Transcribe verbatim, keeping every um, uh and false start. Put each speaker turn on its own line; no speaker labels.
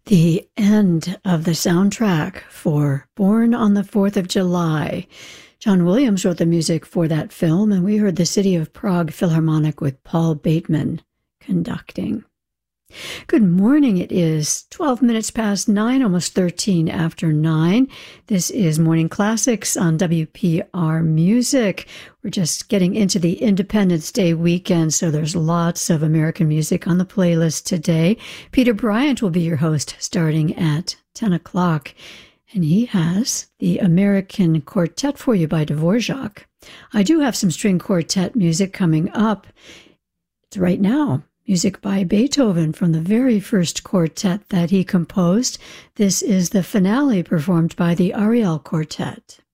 The end of the soundtrack for Born on the fourth of July. John Williams wrote the music for that film, and we heard the City of Prague Philharmonic with Paul Bateman conducting. Good morning. It is twelve minutes past nine, almost thirteen after nine. This is Morning Classics on W P R Music. We're just getting into the Independence Day weekend, so there's lots of American music on the playlist today. Peter Bryant will be your host starting at ten o'clock, and he has the American Quartet for you by Dvorak. I do have some string quartet music coming up. It's right now. Music by Beethoven from the very first quartet that he composed. This is the finale performed by the Ariel Quartet.